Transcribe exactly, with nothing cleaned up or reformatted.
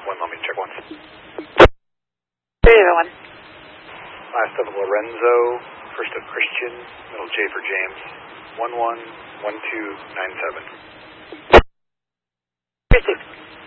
One moment, check once. three seven one. Last of Lorenzo, first of Christian, middle J for James. one one one two nine seven. three six.